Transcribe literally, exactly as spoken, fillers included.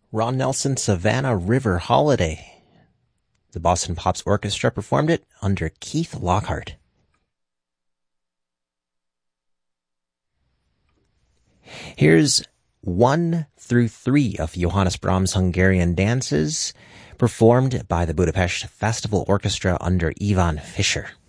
Ron Nelson, Savannah River Holiday. The Boston Pops Orchestra performed it under Keith Lockhart. Here's one through three of Johannes Brahms' Hungarian dances, performed by the Budapest Festival Orchestra under Ivan Fischer.